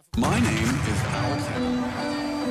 My name is Alex Hannah.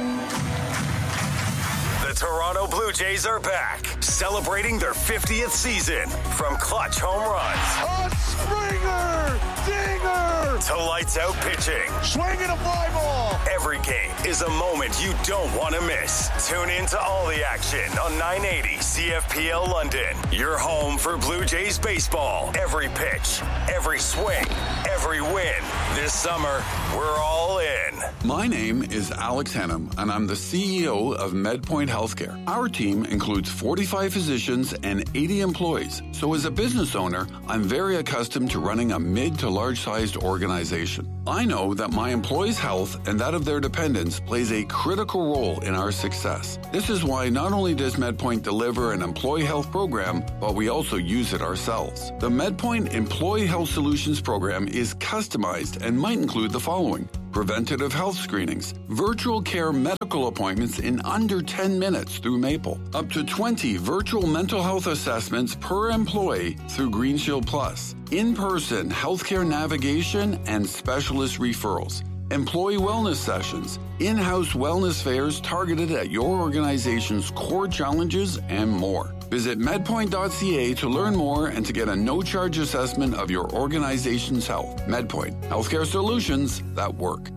The Toronto Blue Jays are back, celebrating their 50th season. From clutch home runs, a Springer dinger, to lights out pitching, swinging a fly ball. Every game is a moment you don't want to miss. Tune in to all the action on 980 CFPL London. Your home for Blue Jays baseball. Every pitch, every swing, every win. This summer, we're all in. My name is Alex Hannum, and I'm the CEO of MedPoint Healthcare. Our team includes 45 physicians and 80 employees. So as a business owner, I'm very accustomed to running a mid to large-sized organization. I know that my employees' health and that of their dependents plays a critical role in our success. This is why not only does MedPoint deliver an employee health program, but we also use it ourselves. The MedPoint Employee Health Solutions program is customized and might include the following: preventative health screenings, virtual care medical appointments in under 10 minutes through Maple, up to 20 virtual mental health assessments per employee through Green Shield Plus, in-person healthcare navigation and specialist referrals, employee wellness sessions, in-house wellness fairs targeted at your organization's core challenges, and more. Visit medpoint.ca to learn more and to get a no-charge assessment of your organization's health. MedPoint, healthcare solutions that work.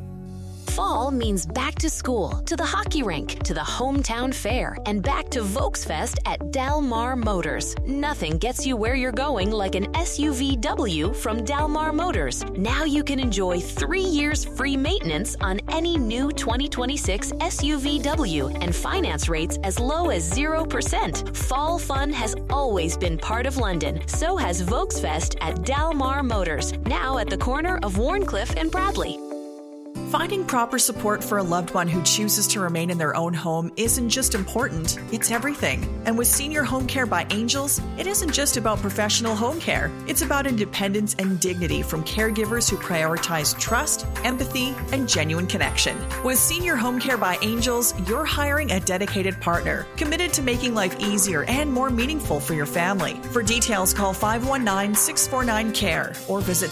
Fall means back to school, to the hockey rink, to the hometown fair, and back to Volksfest at Del Mar Motors. Nothing gets you where you're going like an SUVW from Del Mar Motors. Now you can enjoy 3 years free maintenance on any new 2026 SUVW and finance rates as low as 0%. Fall fun has always been part of London. So has Volksfest at Del Mar Motors, now at the corner of Warncliffe and Bradley. Finding proper support for a loved one who chooses to remain in their own home isn't just important, it's everything. And with Senior Home Care by Angels, it isn't just about professional home care. It's about independence and dignity from caregivers who prioritize trust, empathy, and genuine connection. With Senior Home Care by Angels, you're hiring a dedicated partner, committed to making life easier and more meaningful for your family. For details, call 519-649-CARE or visit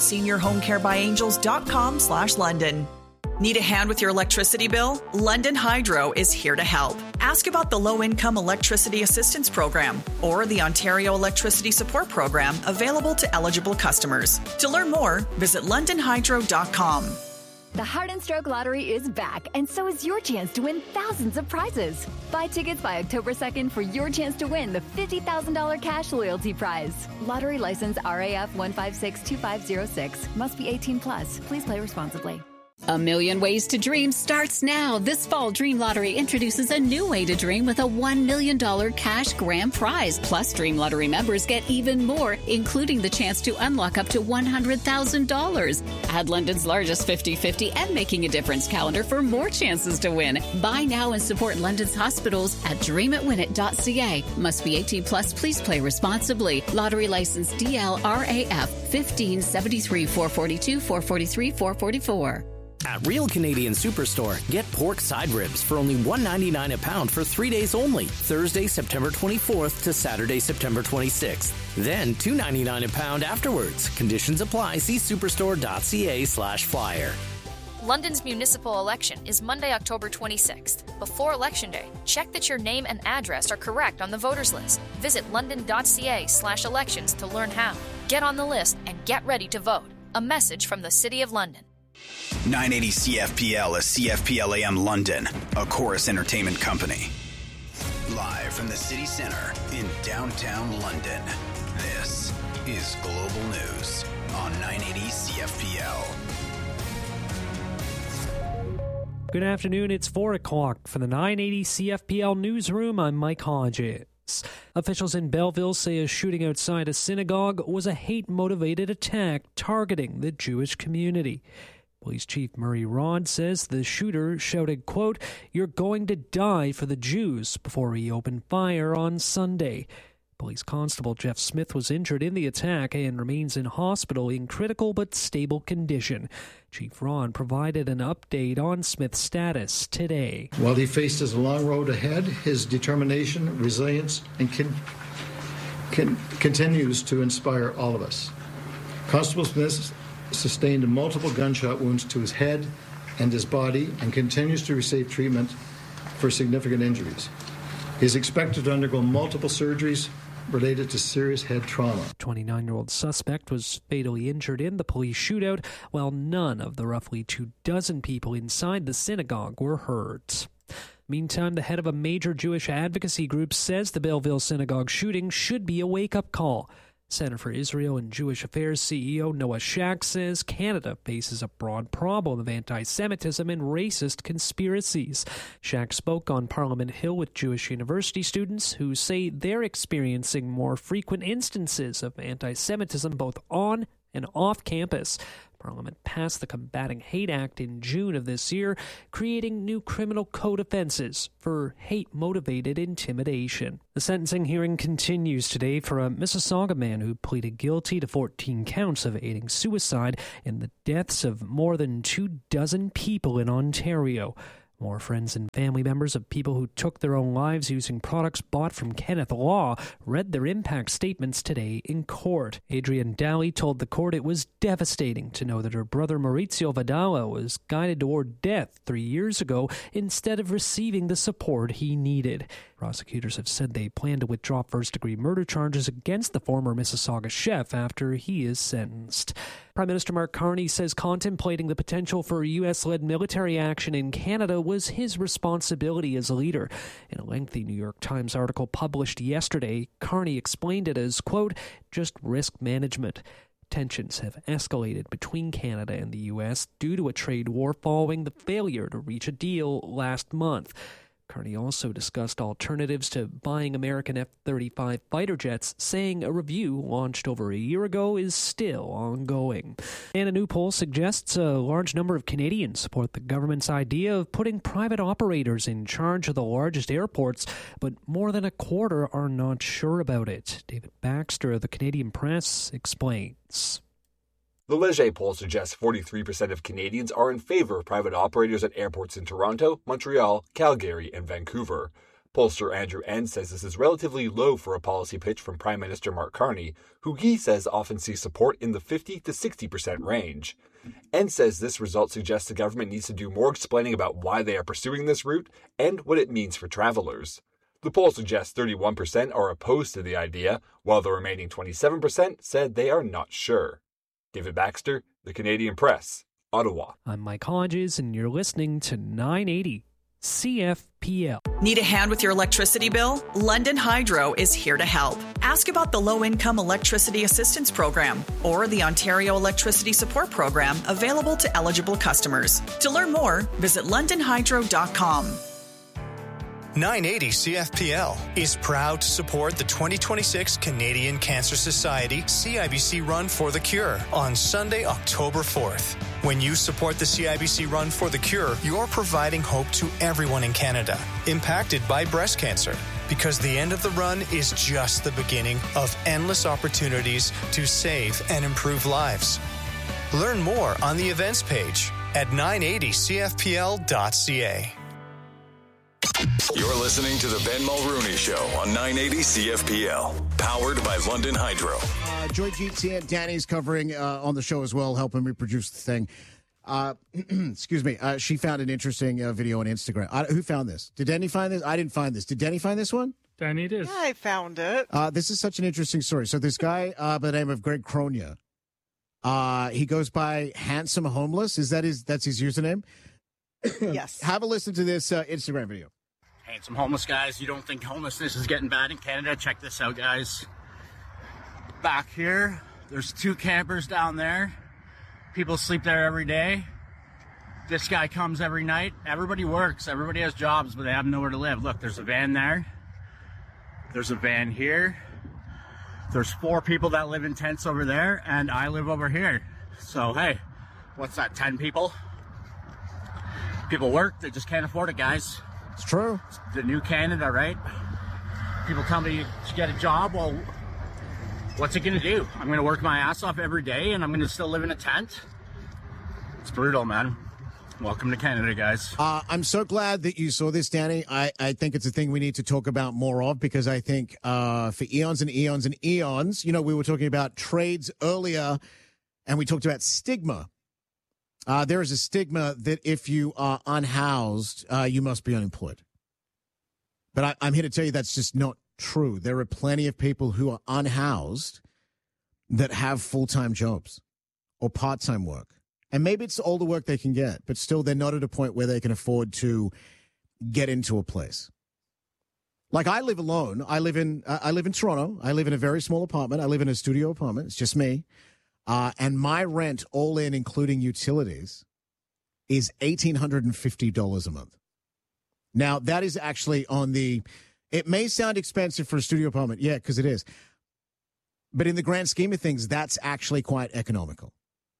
seniorhomecarebyangels.com/London. Need a hand with your electricity bill? London Hydro is here to help. Ask about the Low-Income Electricity Assistance Program or the Ontario Electricity Support Program available to eligible customers. To learn more, visit londonhydro.com. The Heart and Stroke Lottery is back, and so is your chance to win thousands of prizes. Buy tickets by October 2nd for your chance to win the $50,000 cash loyalty prize. Lottery license RAF 1562506. Must be 18 plus. Please play responsibly. A Million Ways to Dream starts now. This fall, Dream Lottery introduces a new way to dream with a $1 million cash grand prize. Plus, Dream Lottery members get even more, including the chance to unlock up to $100,000. Add London's largest 50/50 and Making a Difference calendar for more chances to win. Buy now and support London's hospitals at dreamitwinit.ca. Must be 18 plus. Please play responsibly. Lottery license DLRAF 1573 442 443 444. At Real Canadian Superstore, get pork side ribs for only $1.99 a pound for 3 days only, Thursday, September 24th to Saturday, September 26th. Then $2.99 a pound afterwards. Conditions apply. See superstore.ca/flyer. London's municipal election is Monday, October 26th. Before Election Day, check that your name and address are correct on the voters list. Visit london.ca/elections to learn how. Get on the list and get ready to vote. A message from the City of London. 980 CFPL is CFPL AM London, a Chorus Entertainment company. Live from the city center in downtown London, this is Global News on 980 CFPL. Good afternoon, it's 4 o'clock. For the 980 CFPL Newsroom, I'm Mike Hodges. Officials in Belleville say a shooting outside a synagogue was a hate-motivated attack targeting the Jewish community. Police Chief Murray Rod says the shooter shouted, quote, "You're going to die for the Jews," before he opened fire on Sunday. Police Constable Jeff Smith was injured in the attack and remains in hospital in critical but stable condition. Chief Rod provided an update on Smith's status today. While he faces a long road ahead, his determination, resilience, and continues to inspire all of us. Constable Smith sustained multiple gunshot wounds to his head, and his body and continues to receive treatment for significant injuries. He is expected to undergo multiple surgeries related to serious head trauma. 29-year-old suspect was fatally injured in the police shootout, while none of the roughly 24 people inside the synagogue were hurt. Meantime, the head of a major Jewish advocacy group says the Belleville synagogue shooting should be a wake-up call. Center for Israel and Jewish Affairs CEO Noah Shack says Canada faces a broad problem of anti-Semitism and racist conspiracies. Shack spoke on Parliament Hill with Jewish university students who say they're experiencing more frequent instances of anti-Semitism both on and off campus. Parliament passed the Combating Hate Act in June of this year, creating new criminal code offenses for hate-motivated intimidation. The sentencing hearing continues today for a Mississauga man who pleaded guilty to 14 counts of aiding suicide in the deaths of more than 24 people in Ontario. More friends and family members of people who took their own lives using products bought from Kenneth Law read their impact statements today in court. Adrienne Daly told the court it was devastating to know that her brother Maurizio Vidala was guided toward death 3 years ago instead of receiving the support he needed. Prosecutors have said they plan to withdraw first-degree murder charges against the former Mississauga chef after he is sentenced. Prime Minister Mark Carney says contemplating the potential for U.S.-led military action in Canada was his responsibility as a leader. In a lengthy New York Times article published yesterday, Carney explained it as, quote, just risk management. Tensions have escalated between Canada and the U.S. due to a trade war following the failure to reach a deal last month. Carney also discussed alternatives to buying American F-35 fighter jets, saying a review launched over a year ago is still ongoing. And a new poll suggests a large number of Canadians support the government's idea of putting private operators in charge of the largest airports, but more than a quarter are not sure about it. David Baxter of the Canadian Press explains. The Leger poll suggests 43% of Canadians are in favor of private operators at airports in Toronto, Montreal, Calgary, and Vancouver. Pollster Andrew N. says this is relatively low for a policy pitch from Prime Minister Mark Carney, who he says often sees support in the 50 to 60% range. N. says this result suggests the government needs to do more explaining about why they are pursuing this route and what it means for travelers. The poll suggests 31% are opposed to the idea, while the remaining 27% said they are not sure. David Baxter, The Canadian Press, Ottawa. I'm Mike Hodges, and you're listening to 980 CFPL. Need a hand with your electricity bill? London Hydro is here to help. Ask about the Low-Income Electricity Assistance Program or the Ontario Electricity Support Program available to eligible customers. To learn more, visit londonhydro.com. 980 CFPL is proud to support the 2026 Canadian Cancer Society CIBC Run for the Cure on Sunday, October 4th. When you support the CIBC Run for the Cure, you're providing hope to everyone in Canada impacted by breast cancer, because the end of the run is just the beginning of endless opportunities to save and improve lives. Learn more on the events page at 980cfpl.ca. You're listening to the Ben Mulrooney Show on 980 CFPL, powered by London Hydro. Joy Jeet and Danny's covering on the show as well, helping me produce the thing. Excuse me. She found an interesting video on Instagram. Who found this? Did Danny find this? I didn't find this. Did Danny find this one? Danny did. Yeah, I found it. This is such an interesting story. So this guy by the name of Greg Cronia, he goes by Handsome Homeless. That's his username? Yes. Have a listen to this Instagram video. Handsome Homeless, guys. You don't think homelessness is getting bad in Canada? Check this out, guys. Back here, there's 2 campers down there. People sleep there every day. This guy comes every night. Everybody works. Everybody has jobs, but they have nowhere to live. Look, there's a van there. There's a van here. There's 4 people that live in tents over there, and I live over here. So, hey, what's that, 10 people? People work. They just can't afford it, guys. It's true. It's the new Canada, right? People tell me to get a job. Well, what's it going to do? I'm going to work my ass off every day, and I'm going to still live in a tent? It's brutal, man. Welcome to Canada, guys. I'm so glad that you saw this, Danny. I think it's a thing we need to talk about more of, because I think for eons and eons and eons, we were talking about trades earlier, and we talked about stigma. There is a stigma that if you are unhoused, you must be unemployed. But I'm here to tell you that's just not true. There are plenty of people who are unhoused that have full-time jobs or part-time work. And maybe it's all the work they can get, but still they're not at a point where they can afford to get into a place. Like I live alone. I live in Toronto. I live in a very small apartment. I live in a studio apartment. It's just me. And my rent, all in, including utilities, is $1,850 a month. Now, that is actually on the... It may sound expensive for a studio apartment. Yeah, because it is. But in the grand scheme of things, that's actually quite economical.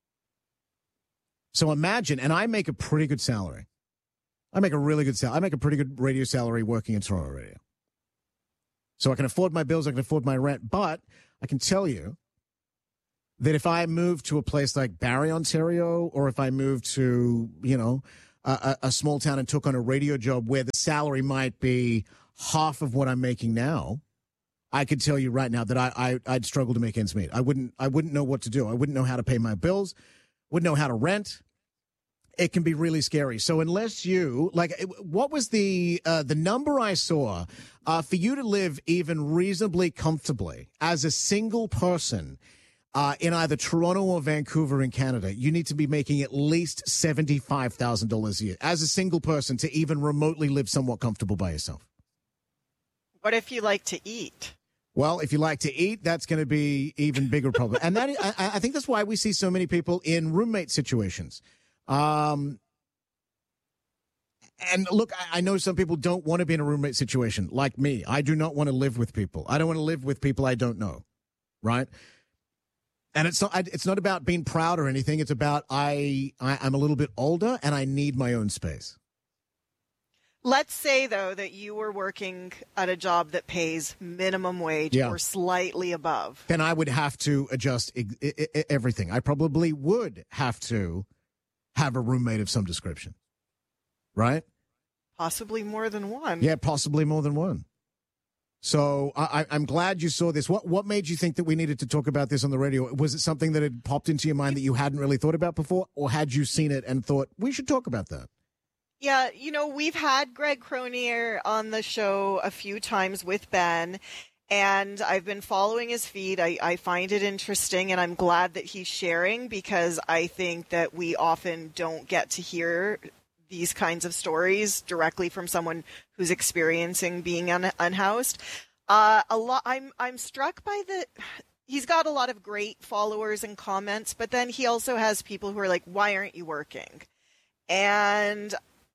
So imagine, and I make a pretty good salary. I make a really good salary. I make a pretty good radio salary working in Toronto radio. So I can afford my bills, I can afford my rent. But I can tell you that if I moved to a place like Barrie, Ontario, or if I moved to, a small town and took on a radio job where the salary might be half of what I'm making now, I could tell you right now that I'd struggle to make ends meet. I wouldn't know what to do. I wouldn't know how to pay my bills, wouldn't know how to rent. It can be really scary. So unless you, what was the number I saw for you to live even reasonably comfortably as a single person in either Toronto or Vancouver in Canada, you need to be making at least $75,000 a year as a single person to even remotely live somewhat comfortable by yourself. What if you like to eat? Well, if you like to eat, that's going to be even bigger problem. And that I think that's why we see so many people in roommate situations. And look, I know some people don't want to be in a roommate situation like me. I do not want to live with people. I don't want to live with people I don't know. Right. And it's not about being proud or anything. It's about I'm a little bit older and I need my own space. Let's say, though, that you were working at a job that pays minimum wage or slightly above. Then I would have to adjust everything. I probably would have to have a roommate of some description. Right? Possibly more than one. Yeah, possibly more than one. So I'm glad you saw this. What made you think that we needed to talk about this on the radio? Was it something that had popped into your mind that you hadn't really thought about before? Or had you seen it and thought, we should talk about that? Yeah, we've had Greg Cronier on the show a few times with Ben, and I've been following his feed. I find it interesting, and I'm glad that he's sharing because I think that we often don't get to hear these kinds of stories directly from someone who's experiencing being unhoused. I'm struck by he's got a lot of great followers and comments, but then he also has people who are like, why aren't you working? And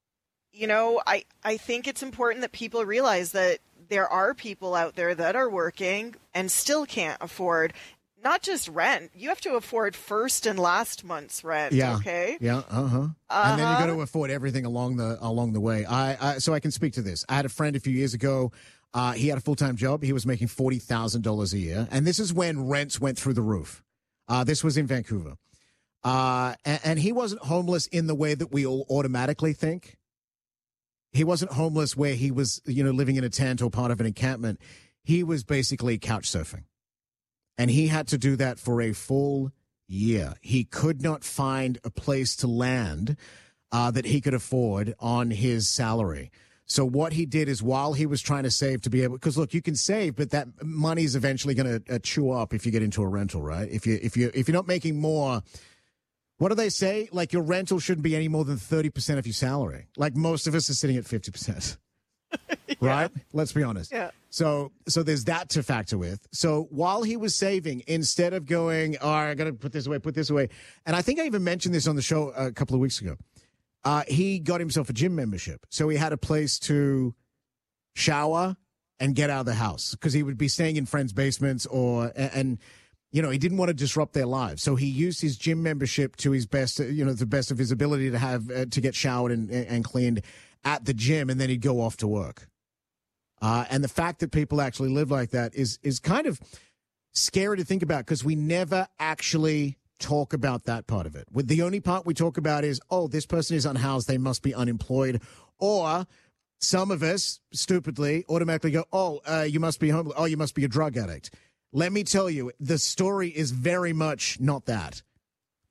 I think it's important that people realize that there are people out there that are working and still can't afford not just rent. You have to afford first and last month's rent. Yeah. Okay. Yeah. And then you got to afford everything along the way. So I can speak to this. I had a friend a few years ago. He had a full-time job. He was making $40,000 a year, and this is when rents went through the roof. This was in Vancouver, and he wasn't homeless in the way that we all automatically think. He wasn't homeless where he was, living in a tent or part of an encampment. He was basically couch surfing. And he had to do that for a full year. He could not find a place to land that he could afford on his salary. So what he did is while he was trying to save to be able, because look, you can save, but that money is eventually going to chew up if you get into a rental, right? If you're not making more. What do they say? Like your rental shouldn't be any more than 30% of your salary. Like most of us are sitting at 50%. Right? Let's be honest. Yeah. So there's that to factor with. So while he was saving, instead of going, all right, I got to put this away. And I think I even mentioned this on the show a couple of weeks ago. He got himself a gym membership. So he had a place to shower and get out of the house because he would be staying in friends' basements and he didn't want to disrupt their lives. So he used his gym membership to his best, the best of his ability to have to get showered and cleaned at the gym, and then he'd go off to work. And the fact that people actually live like that is kind of scary to think about because we never actually talk about that part of it. The only part we talk about is, oh, this person is unhoused, they must be unemployed. Or some of us, stupidly, automatically go, oh, you must be homeless. Oh, you must be a drug addict. Let me tell you, the story is very much not that.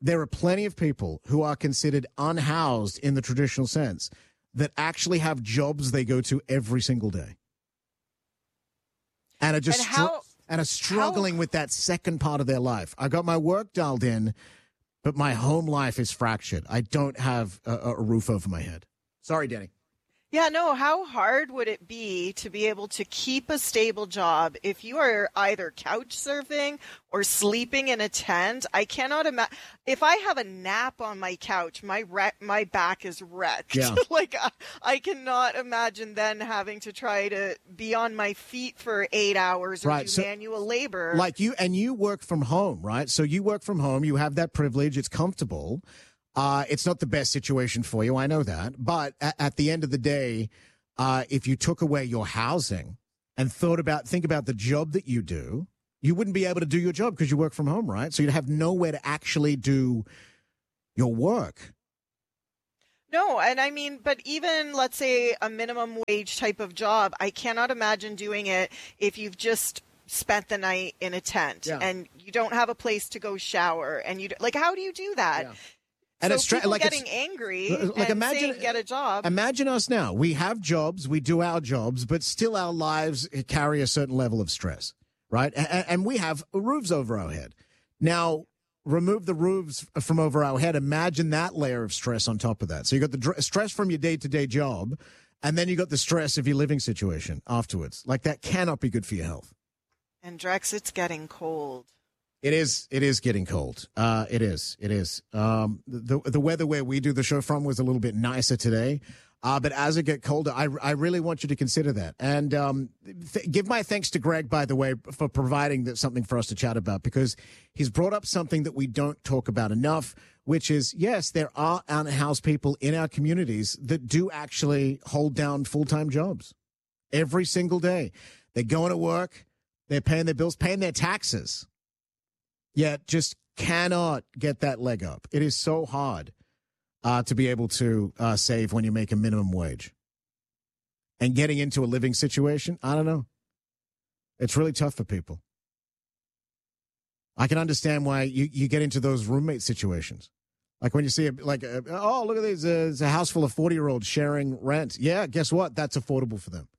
there are plenty of people who are considered unhoused in the traditional sense that actually have jobs they go to every single day. And are just struggling with that second part of their life. I got my work dialed in, but my home life is fractured. I don't have a roof over my head. Sorry, Danny. Yeah, no, how hard would it be to be able to keep a stable job if you are either couch surfing or sleeping in a tent? I cannot imagine. If I have a nap on my couch, my back is wrecked. Yeah. Like, I cannot imagine then having to try to be on my feet for 8 hours or do manual labor. Like you work from home, right? So you work from home. You have that privilege. It's comfortable. It's not the best situation for you. I know that. But at the end of the day, if you took away your housing and think about the job that you do, you wouldn't be able to do your job because you work from home, right? So you'd have nowhere to actually do your work. No, and I mean, but even, let's say, a minimum wage type of job, I cannot imagine doing it if you've just spent the night in a tent and you don't have a place to go shower. And how do you do that? Yeah. And so it's people getting angry and saying, get a job. Imagine us now. We have jobs, we do our jobs, but still our lives carry a certain level of stress, right? And we have roofs over our head. Now, remove the roofs from over our head. Imagine that layer of stress on top of that. So you got the stress from your day-to-day job, and then you got the stress of your living situation afterwards. Like, that cannot be good for your health. And Drex, it's getting cold. It is getting cold. It is. The weather where we do the show from was a little bit nicer today. But as it gets colder, I really want you to consider that. And give my thanks to Greg, by the way, for providing something for us to chat about, because he's brought up something that we don't talk about enough, which is, yes, there are unhoused people in our communities that do actually hold down full-time jobs every single day. They're going to work. They're paying their bills, paying their taxes. Yet just cannot get that leg up. It is so hard to be able to save when you make a minimum wage. And getting into a living situation, I don't know. It's really tough for people. I can understand why you get into those roommate situations. Like when you see, oh, look at this, it's a house full of 40-year-olds sharing rent. Yeah, guess what? That's affordable for them.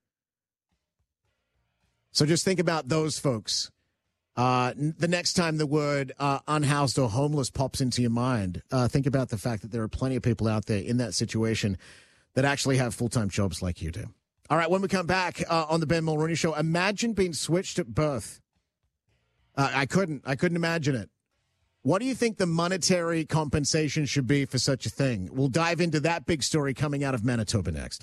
So just think about those folks. The next time the word unhoused or homeless pops into your mind, think about the fact that there are plenty of people out there in that situation that actually have full-time jobs like you do. All right, when we come back on the Ben Mulroney Show, imagine being switched at birth. I couldn't imagine it. What do you think the monetary compensation should be for such a thing? We'll dive into that big story coming out of Manitoba next.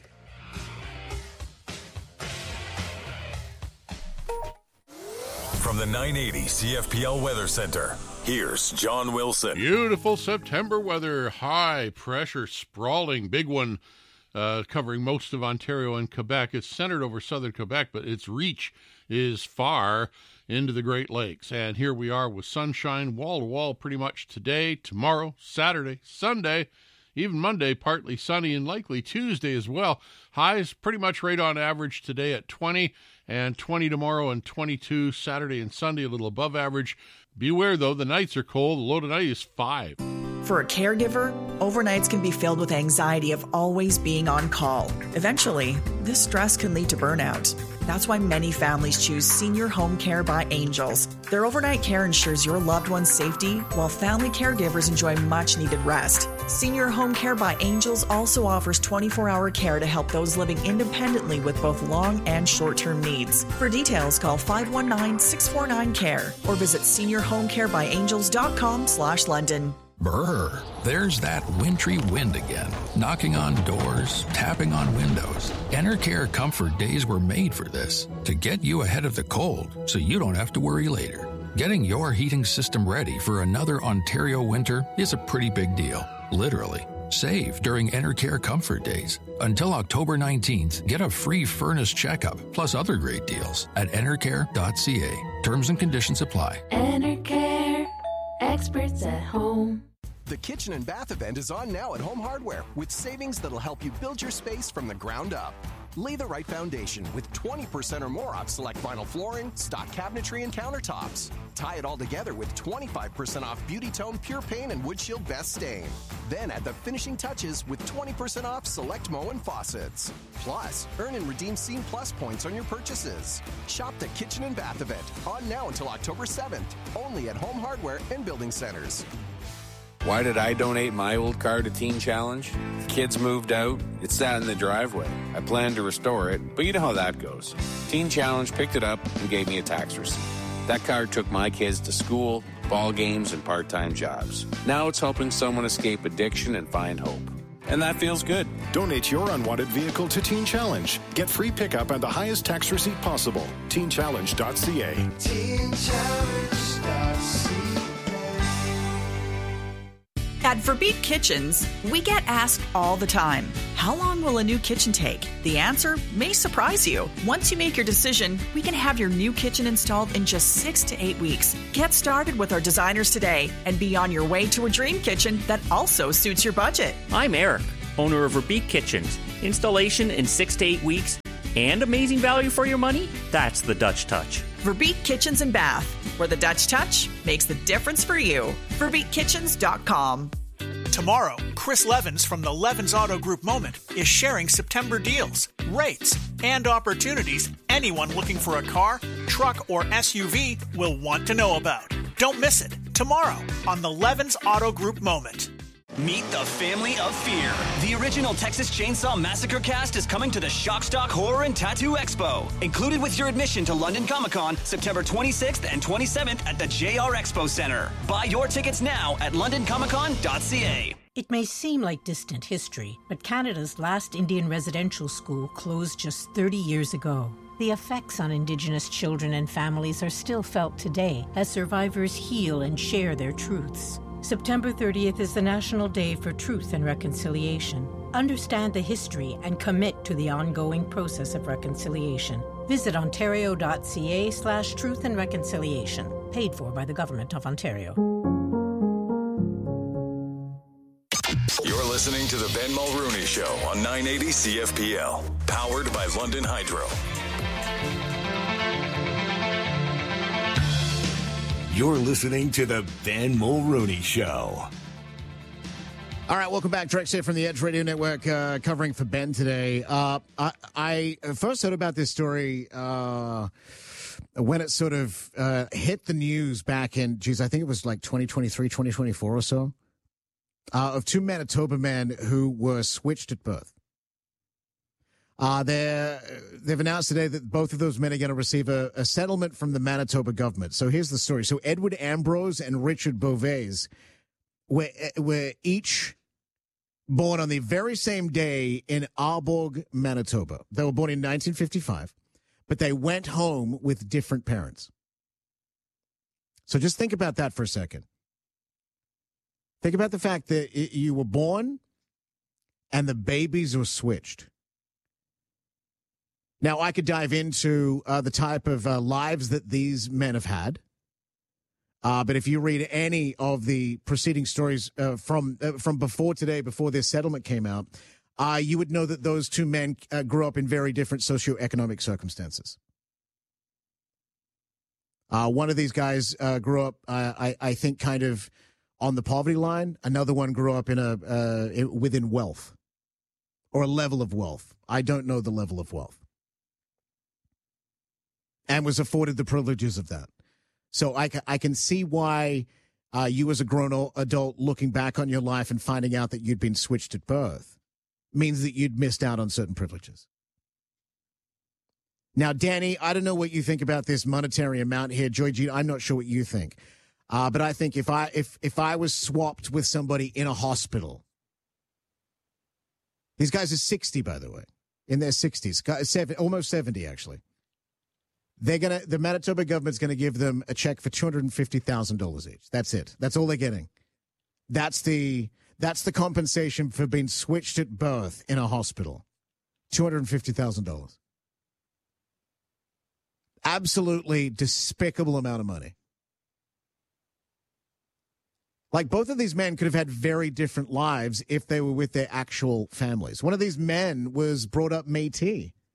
From the 980 CFPL Weather Center, here's John Wilson. Beautiful September weather, high pressure, sprawling, big one, covering most of Ontario and Quebec. It's centered over southern Quebec, but its reach is far into the Great Lakes. And here we are with sunshine wall to wall pretty much today, tomorrow, Saturday, Sunday, even Monday, partly sunny, and likely Tuesday as well. Highs pretty much right on average today at 20, and 20 tomorrow, and 22 Saturday and Sunday, a little above average. Beware, though, the nights are cold. The low tonight is 5. For a caregiver, overnights can be filled with anxiety of always being on call. Eventually, this stress can lead to burnout. That's why many families choose Senior Home Care by Angels. Their overnight care ensures your loved one's safety, while family caregivers enjoy much-needed rest. Senior Home Care by Angels also offers 24-hour care to help those living independently with both long and short-term needs. For details, call 519-649-CARE or visit seniorhomecarebyangels.com/London. Brr, there's that wintry wind again, knocking on doors, tapping on windows. Enercare Comfort Days were made for this, to get you ahead of the cold so you don't have to worry later. Getting your heating system ready for another Ontario winter is a pretty big deal, literally. Save during Enercare Comfort Days. Until October 19th, get a free furnace checkup, plus other great deals at enercare.ca. Terms and conditions apply. Enercare, experts at home. The Kitchen and Bath event is on now at Home Hardware with savings that'll help you build your space from the ground up. Lay the right foundation with 20% or more off select vinyl flooring, stock cabinetry, and countertops. Tie it all together with 25% off Beauty Tone Pure Paint and Wood Shield Best Stain. Then add the finishing touches with 20% off select Moen faucets. Plus, earn and redeem Scene Plus points on your purchases. Shop the Kitchen and Bath event on now until October 7th, only at Home Hardware and Building Centers. Why did I donate my old car to Teen Challenge? Kids moved out. It sat in the driveway. I planned to restore it, but you know how that goes. Teen Challenge picked it up and gave me a tax receipt. That car took my kids to school, ball games, and part-time jobs. Now it's helping someone escape addiction and find hope. And that feels good. Donate your unwanted vehicle to Teen Challenge. Get free pickup and the highest tax receipt possible. TeenChallenge.ca. TeenChallenge.ca. At Verbeek Kitchens, we get asked all the time, how long will a new kitchen take? The answer may surprise you. Once you make your decision, we can have your new kitchen installed in just 6 to 8 weeks. Get started with our designers today and be on your way to a dream kitchen that also suits your budget. I'm Eric, owner of Verbeek Kitchens. Installation in 6 to 8 weeks and amazing value for your money? That's the Dutch touch. Verbeek Kitchens and Bath, where the Dutch touch makes the difference for you. VerbeekKitchens.com. Tomorrow, Chris Levins from the Levins Auto Group Moment is sharing September deals, rates, and opportunities anyone looking for a car, truck, or SUV will want to know about. Don't miss it tomorrow on the Levins Auto Group Moment. Meet the Family of Fear. The original Texas Chainsaw Massacre cast is coming to the Shockstock Horror and Tattoo Expo. Included with your admission to London Comic-Con, September 26th and 27th at the JR Expo Center. Buy your tickets now at londoncomiccon.ca. It may seem like distant history, but Canada's last Indian residential school closed just 30 years ago. The effects on Indigenous children and families are still felt today as survivors heal and share their truths. September 30th is the National Day for Truth and Reconciliation. Understand the history and commit to the ongoing process of reconciliation. Visit ontario.ca/truth and reconciliation. Paid for by the Government of Ontario. You're listening to the Ben Mulrooney Show on 980 CFPL. Powered by London Hydro. You're listening to the Ben Mulrooney Show. All right, welcome back. Direct here from the Edge Radio Network, covering for Ben today. I first heard about this story when it sort of hit the news back in, I think it was like 2023, 2024 or so, of two Manitoba men who were switched at birth. They've announced today that both of those men are going to receive a settlement from the Manitoba government. So here's the story. So Edward Ambrose and Richard Beauvais were each born on the very same day in Arborg, Manitoba. They were born in 1955, but they went home with different parents. So just think about that for a second. Think about the fact that you were born and the babies were switched. Now, I could dive into the type of lives that these men have had. But if you read any of the preceding stories from before today, before this settlement came out, you would know that those two men grew up in very different socioeconomic circumstances. One of these guys grew up, I think, kind of on the poverty line. Another one grew up within wealth or a level of wealth. I don't know the level of wealth. And was afforded the privileges of that. So I can see why you as a grown adult looking back on your life and finding out that you'd been switched at birth means that you'd missed out on certain privileges. Now, Danny, I don't know what you think about this monetary amount here. Joy G, I'm not sure what you think. But I think if I was swapped with somebody in a hospital, these guys are 60, by the way, in their 60s, almost 70, actually. The Manitoba government's going to give them a check for $250,000 each. That's it. That's all they're getting. That's the compensation for being switched at birth in a hospital. $250,000. Absolutely despicable amount of money. Like, both of these men could have had very different lives if they were with their actual families. One of these men was brought up Métis.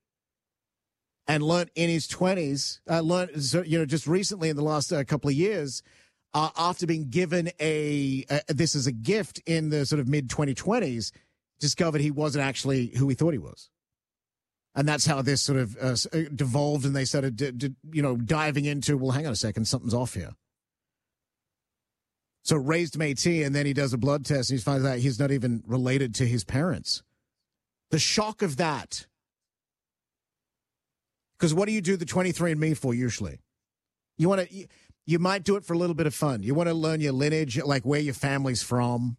and learned in his 20s, just recently in the last couple of years, after being given this as a gift in the sort of mid-2020s, discovered he wasn't actually who he thought he was. And that's how this sort of devolved, and they started, diving into, well, hang on a second, something's off here. So raised Métis, and then he does a blood test, and he finds out he's not even related to his parents. The shock of that. Because what do you do the 23andMe for usually? You might do it for a little bit of fun. You want to learn your lineage, like where your family's from.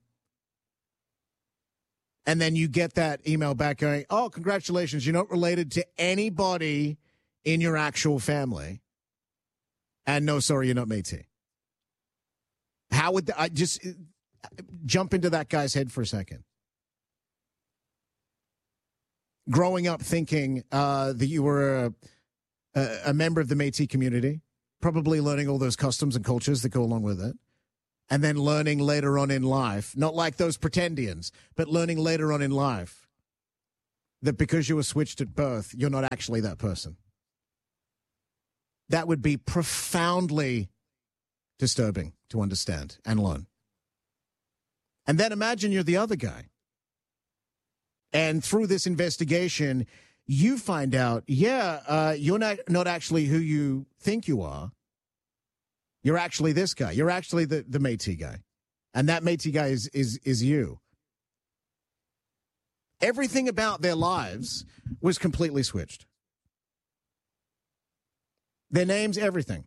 And then you get that email back going, oh, congratulations, you're not related to anybody in your actual family. And no, sorry, you're not Métis. How would I just jump into that guy's head for a second? Growing up thinking that you were a member of the Métis community, probably learning all those customs and cultures that go along with it, and then learning later on in life, not like those pretendians, but learning later on in life that because you were switched at birth, you're not actually that person. That would be profoundly disturbing to understand and learn. And then imagine you're the other guy. And through this investigation, you find out, you're not actually who you think you are. You're actually this guy. You're actually the Métis guy. And that Métis guy is you. Everything about their lives was completely switched. Their names, everything.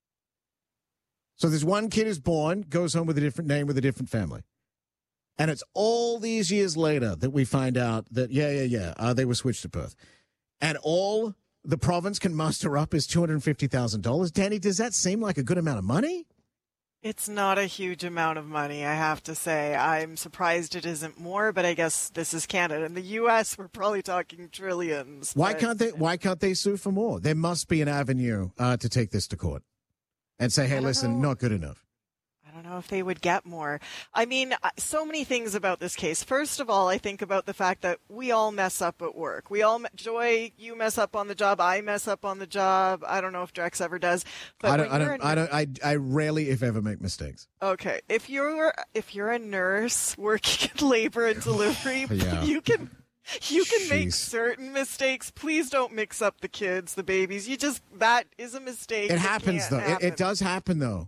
So there's one kid who's born, goes home with a different name, with a different family. And it's all these years later that we find out that, they were switched at birth. And all the province can muster up is $250,000. Danny, does that seem like a good amount of money? It's not a huge amount of money, I have to say. I'm surprised it isn't more, but I guess this is Canada. In the U.S., we're probably talking trillions. Why can't they sue for more? There must be an avenue to take this to court and say, hey, listen, not good enough. I don't know if they would get more. I mean, so many things about this case. First of all, I think about the fact that we all mess up at work. Joy, you mess up on the job. I mess up on the job. I don't know if Drex ever does. But I rarely, if ever, make mistakes. Okay, if you're a nurse working in labor and delivery, you can make certain mistakes. Please don't mix up the kids, the babies. That is a mistake. It happens though. It does happen though.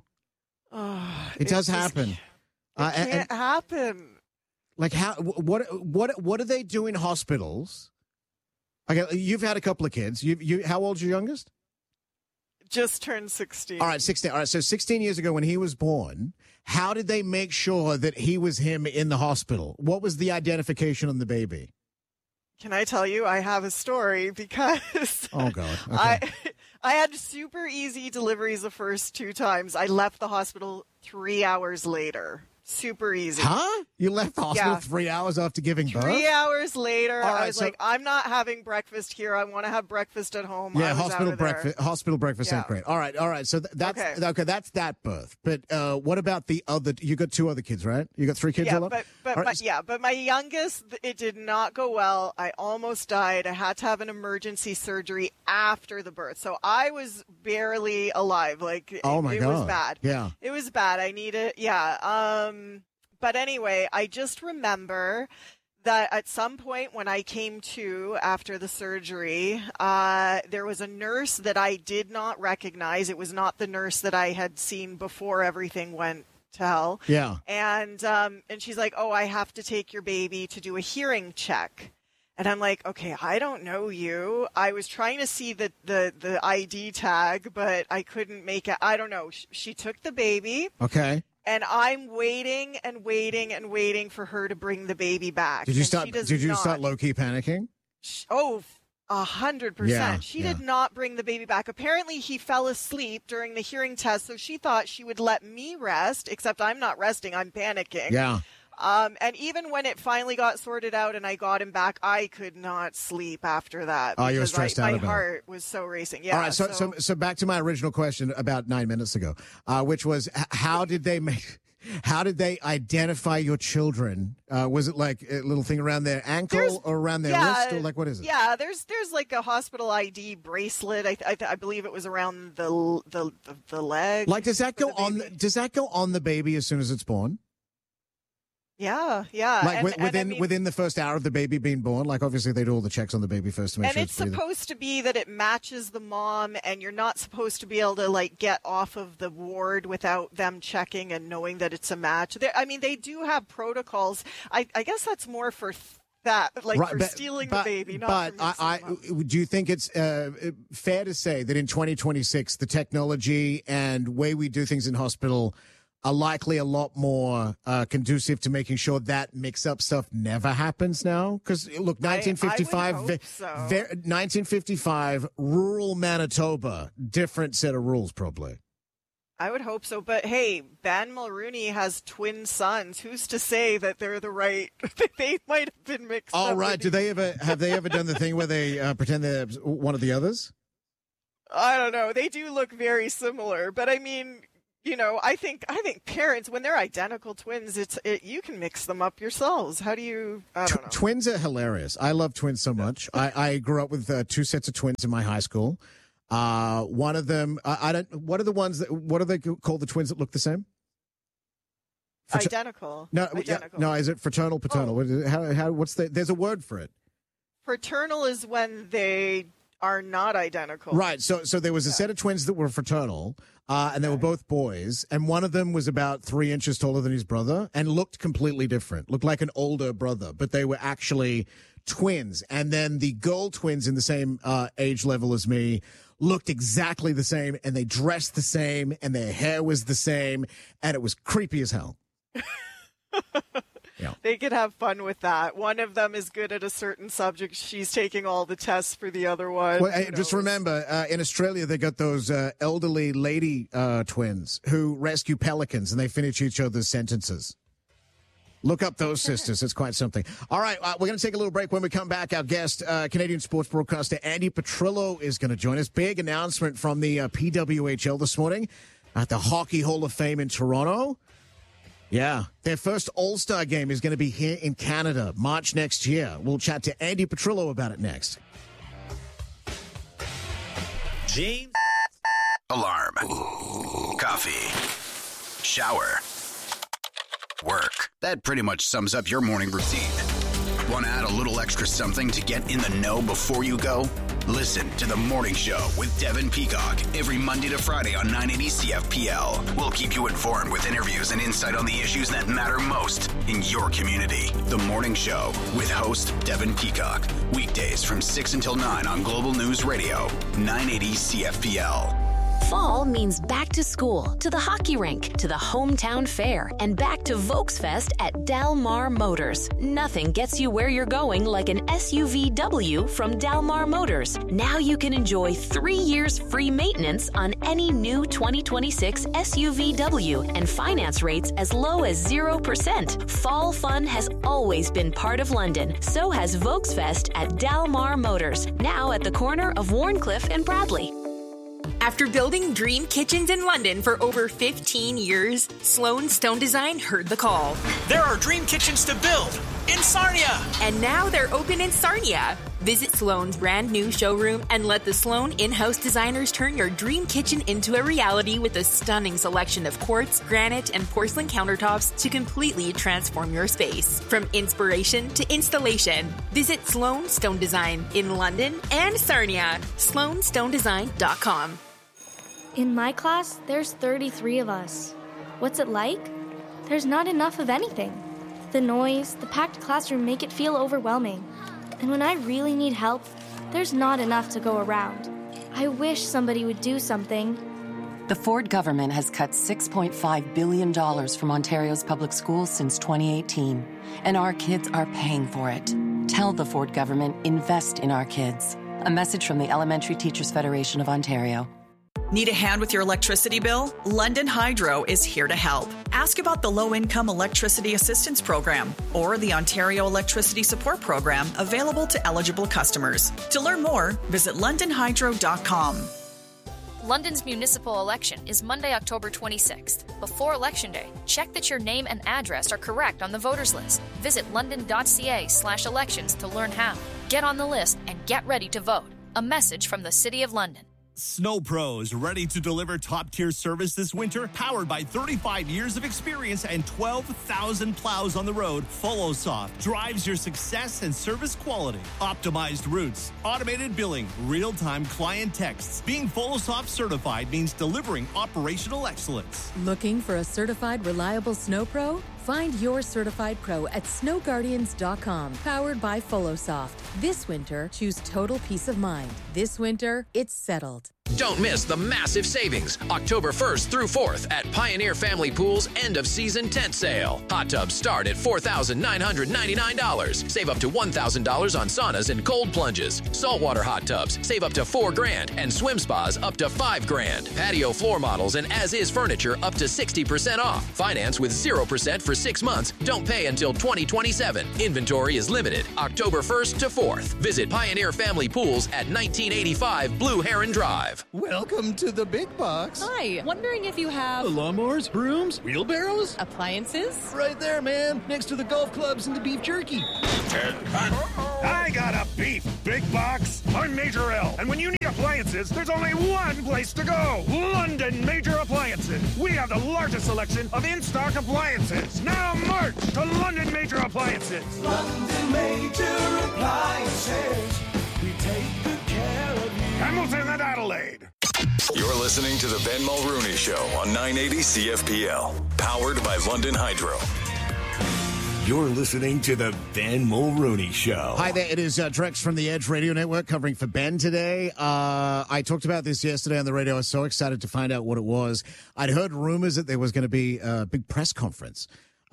It does happen. It can't happen. Like what do they do in hospitals? Okay, you've had a couple of kids. How old's your youngest? Just turned 16. All right, 16. All right, so 16 years ago when he was born, how did they make sure that he was him in the hospital? What was the identification on the baby? Can I tell you? I have a story because oh God, okay. I had super easy deliveries the first 2 times. I left the hospital 3 hours later. Super easy. Huh? You left the hospital 3 hours after giving birth? 3 hours later, right, I was like, I'm not having breakfast here. I want to have breakfast at home. Yeah, hospital breakfast ain't great. All right. So that's okay. That's that birth. But what about the other? You got 2 other kids, right? You got 3 kids. But my youngest, it did not go well. I almost died. I had to have an emergency surgery after the birth, so I was barely alive. Like, it was bad. Yeah, it was bad. I needed. But anyway, I just remember that at some point when I came to after the surgery, there was a nurse that I did not recognize. It was not the nurse that I had seen before everything went to hell. Yeah. And she's like, oh, I have to take your baby to do a hearing check. And I'm like, okay, I don't know you. I was trying to see the ID tag, but I couldn't make it. I don't know. She took the baby. Okay. And I'm waiting and waiting and waiting for her to bring the baby back. Did you start low-key panicking? 100%. Yeah, she did not bring the baby back. Apparently, he fell asleep during the hearing test, so she thought she would let me rest, except I'm not resting. I'm panicking. Yeah. And even when it finally got sorted out and I got him back, I could not sleep after that. Oh, you were stressed out about it. My heart was so racing. Yeah. All right. So back to my original question about 9 minutes ago, which was how did they make How did they identify your children? Was it like a little thing around their ankle or around their wrist, or like what is it? Yeah, there's like a hospital ID bracelet. I believe it was around the leg. Like, does that go on? Does that go on the baby as soon as it's born? Yeah. Like within the first hour of the baby being born, like obviously they do all the checks on the baby first to make sure it's supposed to be that it matches the mom, and you're not supposed to be able to like get off of the ward without them checking and knowing that it's a match. They do have protocols. I guess that's more for that, like for stealing the baby. Not do you think it's fair to say that in 2026 the technology and way we do things in hospital are likely a lot more conducive to making sure that mix-up stuff never happens now? Because, look, 1955, rural Manitoba, different set of rules, probably. I would hope so. But, hey, Ben Mulrooney has twin sons. Who's to say that they're the right... they might have been mixed up. All right. Have they ever done the thing where they pretend they're one of the others? I don't know. They do look very similar. But, I mean... I think parents, when they're identical twins, you can mix them up yourselves. How do you? I don't know. Twins are hilarious. I love twins so much. I grew up with two sets of twins in my high school. One of them, what are the ones that? What are they called? The twins that look the same? Identical. No, identical. No. Is it fraternal, paternal? Oh. What's the? There's a word for it. Fraternal is when they are not identical. Right. So there was a set of twins that were fraternal. And they were both boys, and one of them was about 3 inches taller than his brother and looked completely different, looked like an older brother, but they were actually twins. And then the girl twins in the same age level as me looked exactly the same, and they dressed the same, and their hair was the same, and it was creepy as hell. Yeah. They could have fun with that. One of them is good at a certain subject. She's taking all the tests for the other one. Well, just remember, in Australia, they got those elderly lady twins who rescue pelicans, and they finish each other's sentences. Look up those sisters. It's quite something. All right, we're going to take a little break. When we come back, our guest, Canadian sports broadcaster Andy Petrillo, is going to join us. Big announcement from the PWHL this morning at the Hockey Hall of Fame in Toronto. Yeah, their first All-Star game is going to be here in Canada, March next year. We'll chat to Andy Petrillo about it next. James. Alarm. Coffee. Shower. Work. That pretty much sums up your morning routine. Want to add a little extra something to get in the know before you go? Listen to The Morning Show with Devin Peacock every Monday to Friday on 980 CFPL. We'll keep you informed with interviews and insight on the issues that matter most in your community. The Morning Show with host Devin Peacock. Weekdays from 6 until 9 on Global News Radio, 980 CFPL. Fall means back to school, to the hockey rink, to the hometown fair, and back to Volksfest at Del Mar Motors. Nothing gets you where you're going like an SUVW from Del Mar Motors. Now you can enjoy 3 years free maintenance on any new 2026 SUVW and finance rates as low as 0%. Fall fun has always been part of London. So has Volksfest at Del Mar Motors, now at the corner of Warncliffe and Bradley. After building dream kitchens in London for over 15 years, Sloan Stone Design heard the call. There are dream kitchens to build in Sarnia. And now they're open in Sarnia. Visit Sloan's brand new showroom and let the Sloan in-house designers turn your dream kitchen into a reality with a stunning selection of quartz, granite, and porcelain countertops to completely transform your space. From inspiration to installation, visit Sloan Stone Design in London and Sarnia. SloanStoneDesign.com. In my class, there's 33 of us. What's it like? There's not enough of anything. The noise, the packed classroom make it feel overwhelming. And when I really need help, there's not enough to go around. I wish somebody would do something. The Ford government has cut $6.5 billion from Ontario's public schools since 2018, and our kids are paying for it. Tell the Ford government, invest in our kids. A message from the Elementary Teachers Federation of Ontario. Need a hand with your electricity bill? London Hydro is here to help. Ask about the Low-Income Electricity Assistance Program or the Ontario Electricity Support Program available to eligible customers. To learn more, visit londonhydro.com. London's municipal election is Monday, October 26th. Before Election Day, check that your name and address are correct on the voters list. Visit london.ca/elections to learn how. Get on the list and get ready to vote. A message from the City of London. Snow Pros, ready to deliver top-tier service this winter? Powered by 35 years of experience and 12,000 plows on the road, FollowSoft drives your success and service quality. Optimized routes, automated billing, real-time client texts. Being FollowSoft certified means delivering operational excellence. Looking for a certified, reliable Snow Pro? Find your certified pro at snowguardians.com. Powered by FollowSoft. This winter, choose total peace of mind. This winter, it's settled. Don't miss the massive savings October 1st through 4th at Pioneer Family Pool's end-of-season tent sale. Hot tubs start at $4,999. Save up to $1,000 on saunas and cold plunges. Saltwater hot tubs save up to $4,000 and swim spas up to $5,000. Patio floor models and as-is furniture up to 60% off. Finance with 0% for 6 months. Don't pay until 2027. Inventory is limited October 1st to 4th. Visit Pioneer Family Pools at 1985 Blue Heron Drive. Welcome to the big box. Hi, wondering if you have lawnmowers, brooms, wheelbarrows, appliances? Right there, man, next to the golf clubs and the beef jerky. I got a beef big box. I'm Major L, and when you need appliances, there's only one place to go. London Major Appliances. We have the largest selection of in-stock appliances. Now march to London Major Appliances. London Major Appliances. We take good care of you. Hamilton and Adelaide. You're listening to the Ben Mulrooney Show on 980 CFPL. Powered by London Hydro. You're listening to the Ben Mulrooney Show. Hi there, it is Drex from the Edge Radio Network covering for Ben today. I talked about this yesterday on the radio. I was so excited to find out what it was. I'd heard rumors that there was going to be a big press conference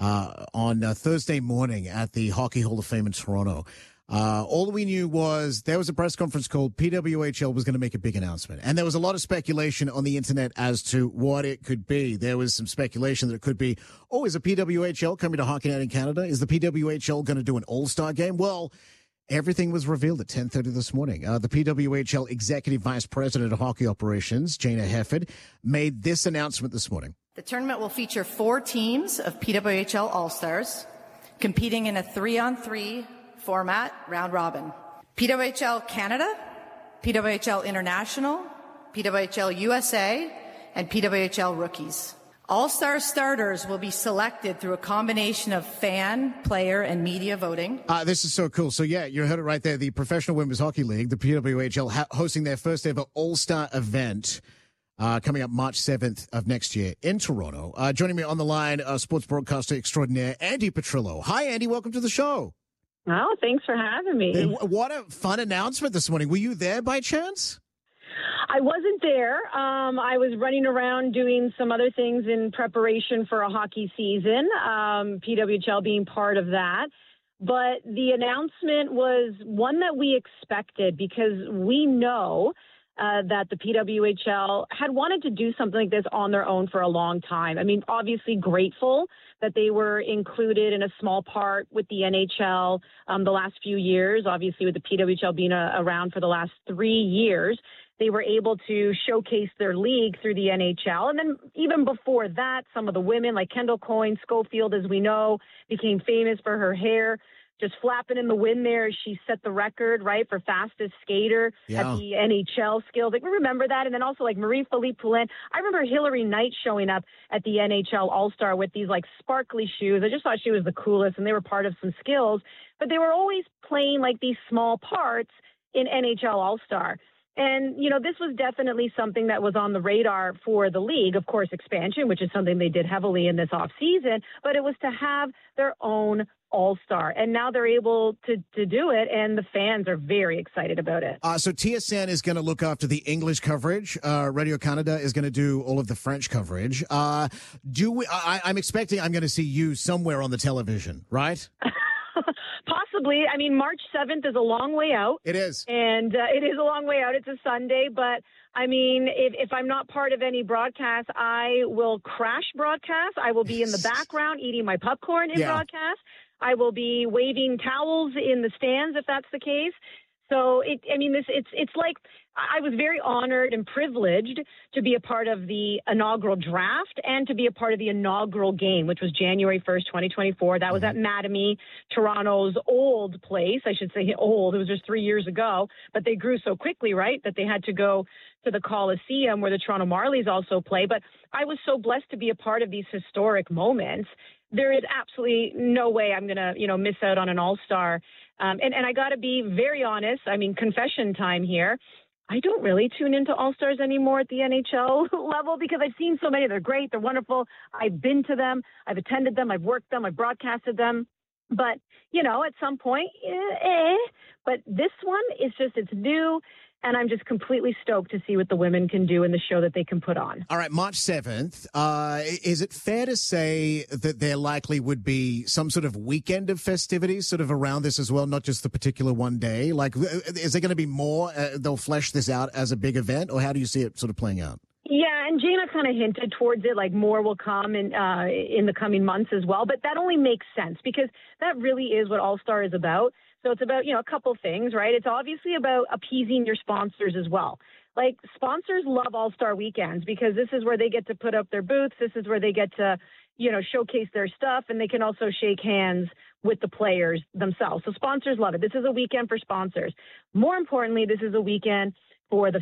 on Thursday morning at the Hockey Hall of Fame in Toronto. All we knew was there was a press conference called PWHL was going to make a big announcement. And there was a lot of speculation on the internet as to what it could be. There was some speculation that it could be, is the PWHL coming to Hockey Night in Canada? Is the PWHL going to do an all-star game? Well, everything was revealed at 10:30 this morning. The PWHL Executive Vice President of Hockey Operations, Jana Hefford, made this announcement this morning. The tournament will feature 4 teams of PWHL All-Stars competing in a 3-on-3 format, round robin. PWHL Canada, PWHL International, PWHL USA, and PWHL Rookies. All-star starters will be selected through a combination of fan, player, and media voting. This is so cool. So, yeah, you heard it right there. The Professional Women's Hockey League, the PWHL, hosting their first ever all-star event coming up March 7th of next year in Toronto. Joining me on the line, sports broadcaster extraordinaire, Andy Petrillo. Hi, Andy. Welcome to the show. Oh, thanks for having me. What a fun announcement this morning. Were you there by chance? I wasn't there. I was running around doing some other things in preparation for a hockey season, PWHL being part of that. But the announcement was one that we expected because we know that the PWHL had wanted to do something like this on their own for a long time. I mean, obviously grateful that they were included in a small part with the NHL the last few years, obviously with the PWHL being around for the last 3 years. They were able to showcase their league through the NHL. And then even before that, some of the women like Kendall Coyne, Schofield, as we know, became famous for her hair just flapping in the wind there. She set the record, right, for fastest skater at the NHL skills. Like, we remember that. And then also like Marie-Philippe Poulin. I remember Hillary Knight showing up at the NHL All-Star with these like sparkly shoes. I just thought she was the coolest, and they were part of some skills. But they were always playing like these small parts in NHL All-Star. And, you know, this was definitely something that was on the radar for the league. Of course, expansion, which is something they did heavily in this offseason, but it was to have their own All-Star. And now they're able to do it, and the fans are very excited about it. So TSN is going to look after the English coverage. Radio Canada is going to do all of the French coverage. I'm expecting I'm going to see you somewhere on the television, right? Possibly. I mean, March 7th is a long way out. It is. And it is a long way out. It's a Sunday. But, I mean, if I'm not part of any broadcast, I will crash broadcast. I will be in the background eating my popcorn in broadcast. I will be waving towels in the stands if that's the case. So it's like I was very honored and privileged to be a part of the inaugural draft and to be a part of the inaugural game, which was January 1st, 2024. That was at Mattamy, Toronto's old place. I should say old. It was just 3 years ago, but they grew so quickly, right, that they had to go to the Coliseum where the Toronto Marlies also play. But I was so blessed to be a part of these historic moments. There is absolutely no way I'm going to, miss out on an All-Star. And I got to be very honest. I mean, confession time here. I don't really tune into All-Stars anymore at the NHL level because I've seen so many. They're great. They're wonderful. I've been to them. I've attended them. I've worked them. I've broadcasted them. But, at some point, But this one is just, it's new. And I'm just completely stoked to see what the women can do in the show that they can put on. All right, March 7th. Is it fair to say that there likely would be some sort of weekend of festivities sort of around this as well, not just the particular one day? Like, is there going to be more? They'll flesh this out as a big event, or how do you see it sort of playing out? Yeah, and Jana kind of hinted towards it, like more will come in the coming months as well. But that only makes sense because that really is what All-Star is about. So it's about, a couple things, right? It's obviously about appeasing your sponsors as well. Like, sponsors love All-Star weekends because this is where they get to put up their booths. This is where they get to, showcase their stuff, and they can also shake hands with the players themselves. So sponsors love it. This is a weekend for sponsors. More importantly, this is a weekend for the